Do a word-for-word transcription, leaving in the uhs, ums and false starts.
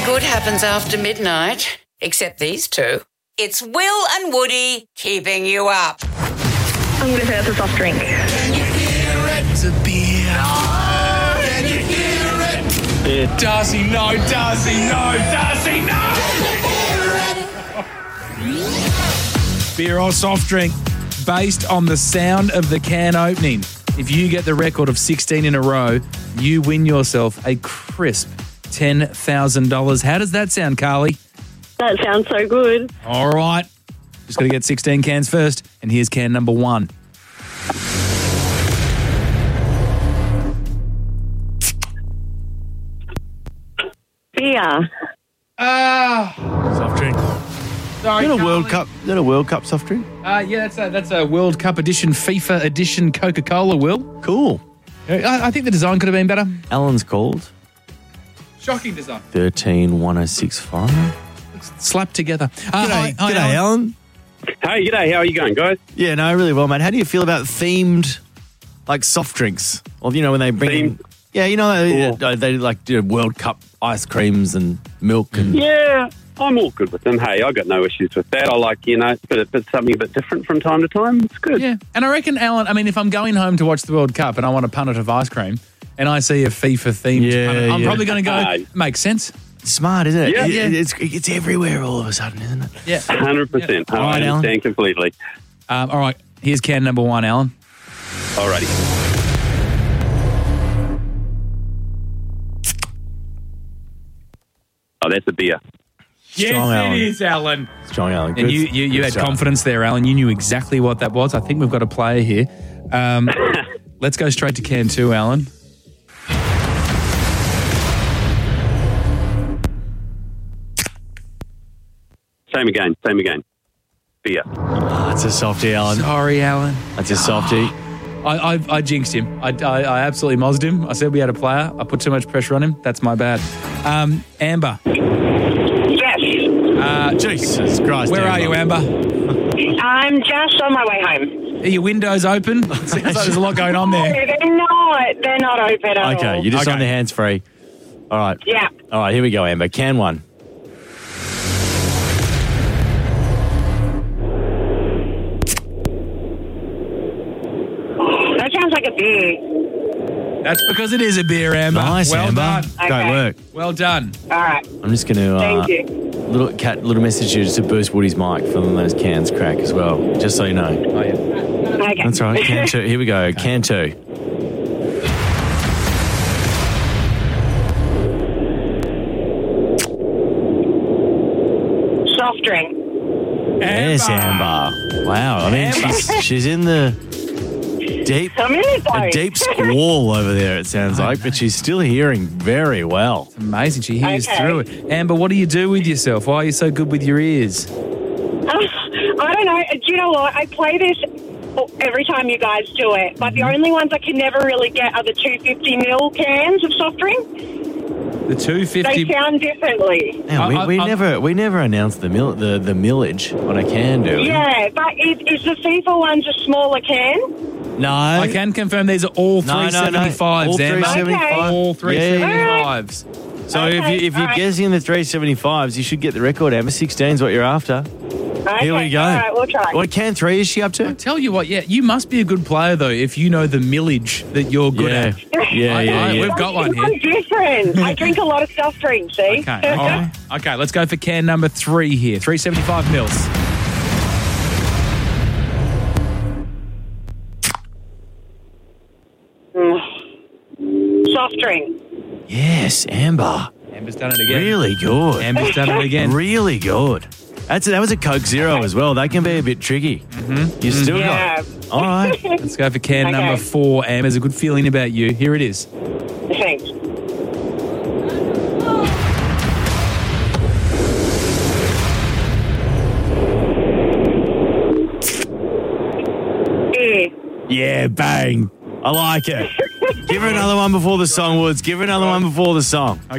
good happens after midnight, except these two. It's Will and Woody keeping you up. I'm going to say that's a soft drink. Can you hear it? It's a beer. Oh, can you hear it? Yeah. Darcy, no, Darcy, no, Darcy, no! Beer or soft drink, based on the sound of the can opening. If you get the record of sixteen in a row, you win yourself a crisp ten thousand dollars. How does that sound, Carly? That sounds so good. All right. Just got to get sixteen cans first, and here's can number one. Beer. Ah, Soft drink. sorry, Is that a World Carly. Cup? Is that a World Cup soft drink? Uh, yeah, that's a, that's a World Cup edition, FIFA edition Coca-Cola, Will. Cool. I, I think the design could have been better. Alan's called Shocking design. thirteen one oh six five. Slapped together. Uh, G'day, hi- hi, g'day, Alan. Alan. Hey, g'day. How are you going, guys? Yeah, no, really well, mate. How do you feel about themed, like, soft drinks? Or, you know, when they bring in... Themed? Yeah, you know, they, Cool. they like do World Cup ice creams and milk and... Yeah, I'm all good with them. Hey, I got no issues with that. I like, you know, but but something a bit different from time to time. It's good. Yeah, and I reckon, Alan, I mean, if I'm going home to watch the World Cup and I want a punnet of ice cream and I see a FIFA-themed Yeah, punnet, I'm yeah. probably going to go, Aye. makes sense. Smart, isn't it? Yeah. It- Yeah. It's, it's everywhere all of a sudden, isn't it? Yeah. one hundred percent. Yeah. I All right, Alan. understand completely. Um, all right, here's can number one, Alan. Alrighty. Oh, that's a beer. Yes, Strong, Alan. it is, Alan. Strong, Alan. And Good- you, you, you good had start. confidence there, Alan. You knew exactly what that was. I think we've got a player here. Um, let's go straight to can two, Alan. Same again. Same again. Beer. Ah, it's a softie, Alan. Sorry, Alan. That's a softie. I, I, I jinxed him. I, I, I absolutely mozzed him. I said we had a player. I put too much pressure on him. That's my bad. Um, Amber, Yes. uh, Jesus Christ. where are you, Amber? I'm just on my way home. Are your windows open? Sounds like there's a lot going on there. They're not. They're not open at all. Okay, you're just Okay. on the hands free. All right. Yeah. All right, here we go, Amber. Can one. That sounds like a beer. That's because it is a beer, Amber. Nice, well Amber. done. Great Okay. work. Well done. All right. I'm just going to... Uh, Thank you. Little cat, little message here just to boost Woody's mic for when those cans crack as well, just so you know. Oh, yeah. Okay. That's right. Can two. Here we go. Can two. Soft drink. Yes, Amber. Wow. I mean, Amber. she's she's in the deep I'm in it, a though. deep squall over there. It sounds like, but she's still hearing very well. Amazing. She hears Okay. through it. Amber, what do you do with yourself? Why are you so good with your ears? I don't know. Do you know what? I play this every time you guys do it, but the only ones I can never really get are the two hundred fifty mil cans of soft drink. The two They fifty. sound differently. Now, we, I- we I- never we never announced the mil, the the millage on a can, do we? Yeah, but is, is the FIFA ones a smaller can? No. I can confirm these are all No, no, no. three seventy-fives, All Amber. three seventy-five. All three seventy-fives. So if Okay, you if you're alright. guessing the three seventy-fives, you should get the record. Amber, sixteen's what you're after. Okay, Here we go. All right, we'll try. What can three is she up to? Tell you what, yeah, you must be a good player though if you know the millage that you're good Yeah. at. Yeah, I- yeah, I- yeah. We've got one I'm here. different. I drink a lot of soft drinks, see? Okay, okay, okay. Let's go for can number three here. Three seventy-five mils. Soft drink. Yes, Amber. Amber's done it again. Really good. Amber's done it again. Really good. That's that was a Coke Zero as well. That can be a bit tricky. Mm-hmm. You still Yeah. got it. All right. Let's go for can Okay. number four. Amber's a good feeling about you. Here it is. Thanks. Beer. Yeah, bang. I like it. Give her another one before the song, Woods. Give her another one before the song. Okay,